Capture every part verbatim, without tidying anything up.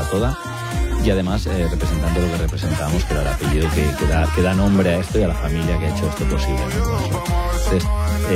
toda. Y además eh, representando lo que representamos, que era el apellido que, que, da, que da nombre a esto y a la familia que ha hecho esto posible, ¿no? Entonces,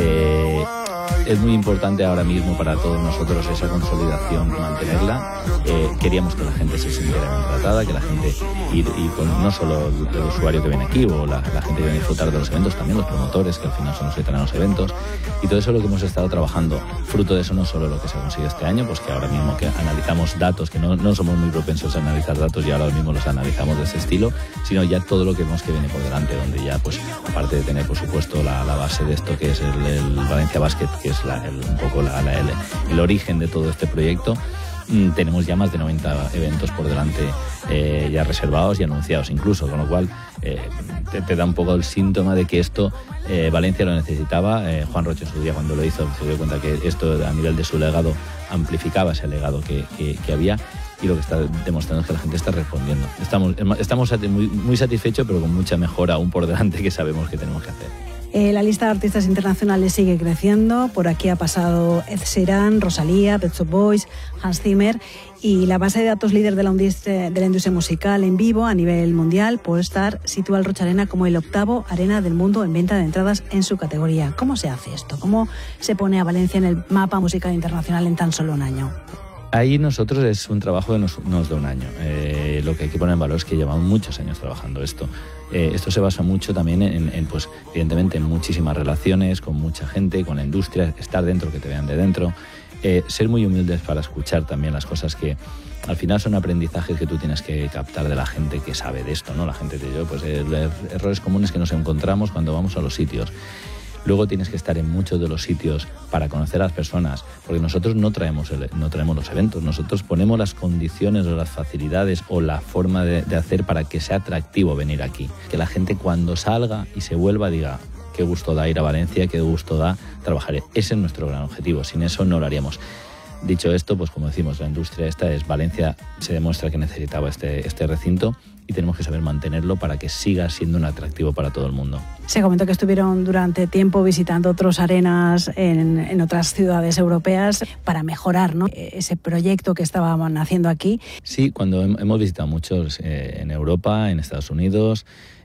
eh, es muy importante ahora mismo para todos nosotros esa consolidación, mantenerla. Eh, queríamos que la gente se sintiera bien tratada, que la gente, y, y con, no solo el, el usuario que viene aquí o la, la gente que viene a disfrutar de los eventos, también los promotores, que al final son los que traen los eventos, y todo eso es lo que hemos estado trabajando. Fruto de eso no solo lo que se ha conseguido este año, pues que ahora mismo que analizamos datos, que no, no somos muy propensos a analizar datos y ahora mismo los analizamos de ese estilo, sino ya todo lo que vemos que viene por delante, donde ya, pues, aparte de tener, por supuesto, la, la base de esto que es el, el Valencia Basket, que es la, el, un poco la, la, el, el origen de todo este proyecto, mmm, tenemos ya más de noventa eventos por delante, eh, ya reservados y anunciados incluso, con lo cual eh, te, te da un poco el síntoma de que esto eh, Valencia lo necesitaba. eh, Juan Roche en su día, cuando lo hizo, se dio cuenta que esto a nivel de su legado amplificaba ese legado que, que, que había, y lo que está demostrando es que la gente está respondiendo. Estamos, estamos muy, muy satisfechos, pero con mucha mejora aún por delante que sabemos que tenemos que hacer. Eh, la lista de artistas internacionales sigue creciendo. Por aquí ha pasado Ed Sheeran, Rosalía, Pet Shop Boys, Hans Zimmer, y la base de datos líder de la, industria, de la industria musical en vivo a nivel mundial, Pollstar, sitúa al Roch Arena como el octavo arena del mundo en venta de entradas en su categoría. ¿Cómo se hace esto? ¿Cómo se pone a Valencia en el mapa musical internacional en tan solo un año? Ahí nosotros es un trabajo de nos, nos de un año. Eh, lo que hay que poner en valor es que llevamos muchos años trabajando esto. Eh, esto se basa mucho también en, en, pues, evidentemente, en muchísimas relaciones con mucha gente, con la industria, estar dentro, que te vean de dentro, eh, ser muy humildes para escuchar también las cosas que al final son aprendizajes que tú tienes que captar de la gente que sabe de esto, ¿no? La gente de yo, pues eh, errores comunes que nos encontramos cuando vamos a los sitios. Luego tienes que estar en muchos de los sitios para conocer a las personas, porque nosotros no traemos, el, no traemos los eventos, nosotros ponemos las condiciones o las facilidades o la forma de, de hacer para que sea atractivo venir aquí. Que la gente cuando salga y se vuelva diga, qué gusto da ir a Valencia, qué gusto da trabajar. Ese es nuestro gran objetivo, sin eso no lo haríamos. Dicho esto, pues como decimos, la industria esta es Valencia, se demuestra que necesitaba este, este recinto y tenemos que saber mantenerlo para que siga siendo un atractivo para todo el mundo. Se comentó que estuvieron durante tiempo visitando otras arenas en, en otras ciudades europeas para mejorar, ¿no?, ese proyecto que estaban haciendo aquí. Sí, cuando hemos visitado muchos eh, en Europa, en Estados Unidos,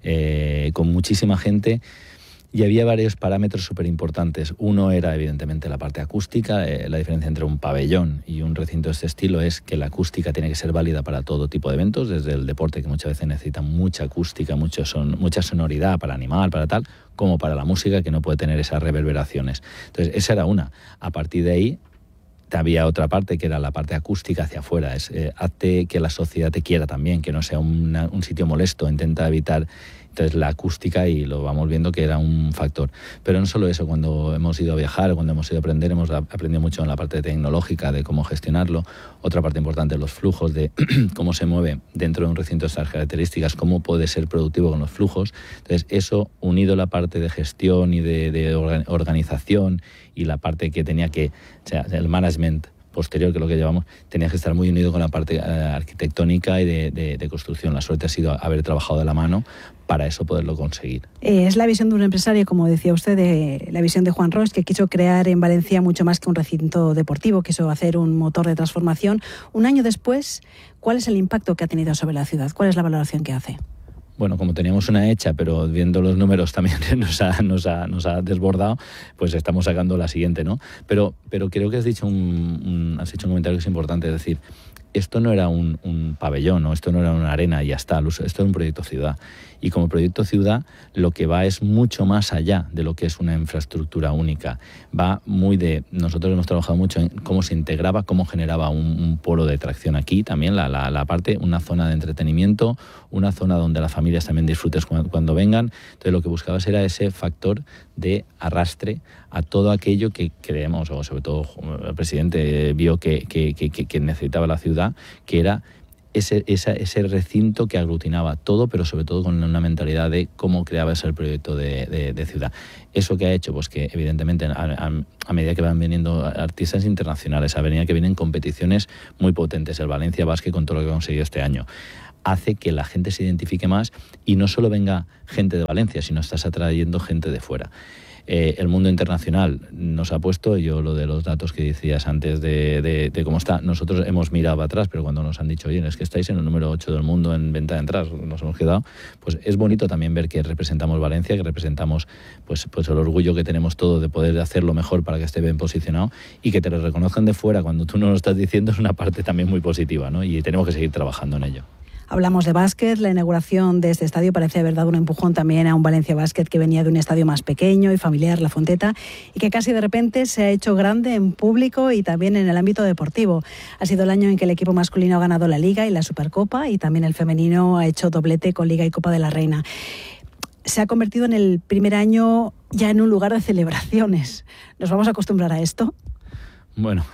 eh, con muchísima gente. Y había varios parámetros súper importantes. Uno era, evidentemente, la parte acústica. Eh, la diferencia entre un pabellón y un recinto de este estilo es que la acústica tiene que ser válida para todo tipo de eventos, desde el deporte, que muchas veces necesita mucha acústica, mucho son, mucha sonoridad para animar, para tal, como para la música, que no puede tener esas reverberaciones. Entonces, esa era una. A partir de ahí, había otra parte que era la parte acústica hacia afuera. Es, eh, hazte que la sociedad te quiera también, que no sea una, un sitio molesto, intenta evitar. Entonces la acústica, y lo vamos viendo que era un factor. Pero no solo eso, cuando hemos ido a viajar, cuando hemos ido a aprender, hemos aprendido mucho en la parte tecnológica de cómo gestionarlo. Otra parte importante, los flujos, de cómo se mueve dentro de un recinto de estas características, cómo puede ser productivo con los flujos. Entonces eso, unido a la parte de gestión y de, de organización y la parte que tenía que, o sea, el management posterior, que es lo que llevamos, tenía que estar muy unido con la parte eh, arquitectónica y de, de, de construcción. La suerte ha sido haber trabajado de la mano para eso poderlo conseguir. Eh, es la visión de un empresario, como decía usted, de la visión de Juan Roch, que quiso crear en Valencia mucho más que un recinto deportivo, quiso hacer un motor de transformación. Un año después, ¿cuál es el impacto que ha tenido sobre la ciudad? ¿Cuál es la valoración que hace? Bueno, como teníamos una hecha, pero viendo los números también nos ha, nos ha, nos ha desbordado, pues estamos sacando la siguiente, ¿no? Pero, pero creo que has dicho un, un, has hecho un comentario que es importante, es decir, esto no era un, un pabellón, ¿no? Esto no era una arena y ya está, esto era un proyecto ciudad. Y como proyecto ciudad, lo que va es mucho más allá de lo que es una infraestructura única. Va muy de... Nosotros hemos trabajado mucho en cómo se integraba, cómo generaba un, un polo de atracción aquí, también la, la, la parte, una zona de entretenimiento, una zona donde las familias también disfruten cuando, cuando vengan. Entonces lo que buscabas era ese factor de arrastre a todo aquello que creemos, o sobre todo el presidente vio que, que, que, que necesitaba la ciudad, que era ese, esa, ese recinto que aglutinaba todo, pero sobre todo con una mentalidad de cómo creaba ese proyecto de, de, de ciudad. ¿Eso que ha hecho? Pues que evidentemente a, a, a medida que van viniendo artistas internacionales, a medida que vienen competiciones muy potentes, el Valencia Basket con todo lo que ha conseguido este año, hace que la gente se identifique más y no solo venga gente de Valencia, sino estás atrayendo gente de fuera. Eh, el mundo internacional nos ha puesto, yo lo de los datos que decías antes de, de, de cómo está, nosotros hemos mirado atrás, pero cuando nos han dicho, oye, es que estáis en el número ocho del mundo en venta de entradas, nos hemos quedado, pues es bonito también ver que representamos Valencia, que representamos pues, pues el orgullo que tenemos todo de poder hacerlo mejor para que esté bien posicionado, y que te lo reconozcan de fuera cuando tú no lo estás diciendo es una parte también muy positiva, ¿no? Y tenemos que seguir trabajando en ello. Hablamos de básquet, la inauguración de este estadio parece haber dado un empujón también a un Valencia Basket que venía de un estadio más pequeño y familiar, La Fonteta, y que casi de repente se ha hecho grande en público y también en el ámbito deportivo. Ha sido el año en que el equipo masculino ha ganado la Liga y la Supercopa, y también el femenino ha hecho doblete con Liga y Copa de la Reina. Se ha convertido en el primer año ya en un lugar de celebraciones. ¿Nos vamos a acostumbrar a esto? Bueno,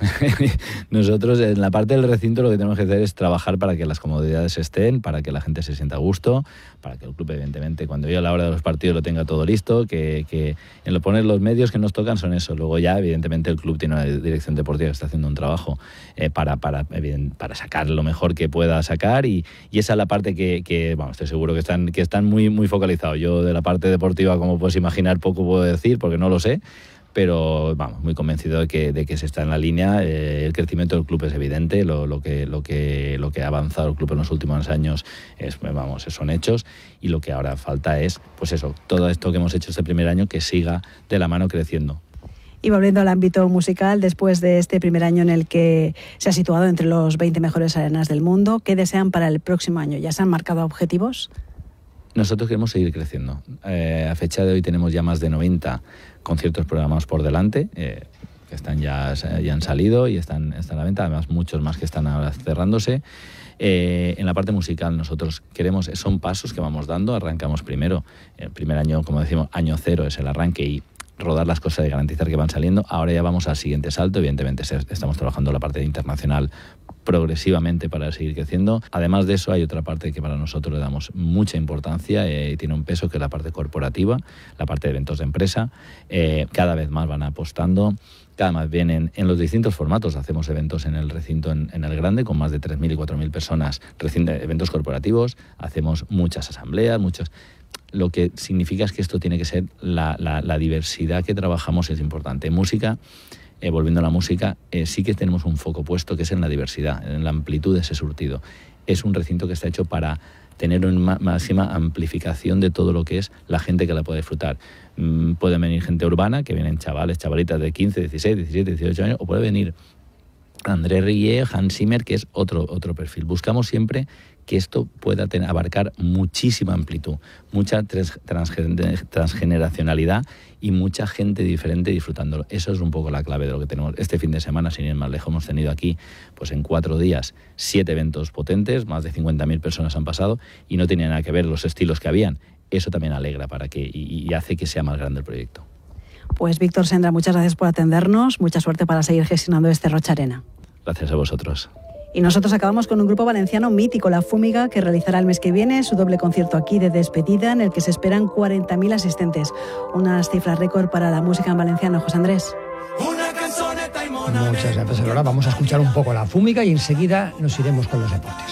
nosotros en la parte del recinto lo que tenemos que hacer es trabajar para que las comodidades estén, para que la gente se sienta a gusto, para que el club evidentemente cuando llegue a la hora de los partidos lo tenga todo listo, que, que en lo poner los medios que nos tocan son eso. Luego ya evidentemente el club tiene una dirección deportiva que está haciendo un trabajo eh, para, para, para sacar lo mejor que pueda sacar, y, y esa es la parte que, que bueno, estoy seguro que están, que están muy, muy focalizados. Yo de la parte deportiva, como puedes imaginar, poco puedo decir porque no lo sé, pero vamos, muy convencido de que, de que se está en la línea. Eh, el crecimiento del club es evidente, lo, lo, que, lo, que, lo que ha avanzado el club en los últimos años es, vamos, son hechos, y lo que ahora falta es, pues eso, todo esto que hemos hecho este primer año que siga de la mano creciendo. Y volviendo al ámbito musical, después de este primer año en el que se ha situado entre los veinte mejores arenas del mundo, ¿qué desean para el próximo año? ¿Ya se han marcado objetivos? Nosotros queremos seguir creciendo. Eh, a fecha de hoy tenemos ya más de noventa conciertos programados por delante, eh, que están ya, ya han salido y están, están a la venta, además muchos más que están ahora cerrándose. Eh, en la parte musical nosotros queremos, son pasos que vamos dando, arrancamos primero, el primer año, como decimos, año cero es el arranque y rodar las cosas y garantizar que van saliendo. Ahora ya vamos al siguiente salto, evidentemente estamos trabajando la parte internacional progresivamente para seguir creciendo. Además de eso hay otra parte que para nosotros le damos mucha importancia y eh, tiene un peso, que es la parte corporativa, la parte de eventos de empresa. Eh, cada vez más van apostando, cada vez vienen en los distintos formatos. Hacemos eventos en el recinto en, en el grande con más de tres mil y cuatro mil personas, recinto, eventos corporativos, hacemos muchas asambleas, muchos... Lo que significa es que esto tiene que ser, la, la, la diversidad que trabajamos es importante. Música, eh, volviendo a la música, eh, sí que tenemos un foco puesto que es en la diversidad, en la amplitud de ese surtido. Es un recinto que está hecho para tener una máxima amplificación de todo lo que es la gente que la puede disfrutar. Mm, puede venir gente urbana, que vienen chavales, chavalitas de quince, dieciséis, diecisiete, dieciocho años, o puede venir André Rieu, Hans Zimmer, que es otro, otro perfil. Buscamos siempre que esto pueda tener, abarcar muchísima amplitud, mucha trans, transgeneracionalidad y mucha gente diferente disfrutándolo. Eso es un poco la clave de lo que tenemos. Este fin de semana, sin ir más lejos, hemos tenido aquí, pues en cuatro días, siete eventos potentes, más de cincuenta mil personas han pasado y no tenía nada que ver los estilos que habían. Eso también alegra para que, y, y hace que sea más grande el proyecto. Pues Víctor Sendra, muchas gracias por atendernos, mucha suerte para seguir gestionando este Rocha Arena. Gracias a vosotros. Y nosotros acabamos con un grupo valenciano mítico, La Fúmiga, que realizará el mes que viene su doble concierto aquí de despedida, en el que se esperan cuarenta mil asistentes. Unas cifras récord para la música en valenciano. José Andrés. Muchas gracias, Aurora. Vamos a escuchar un poco La Fúmiga y enseguida nos iremos con los deportes.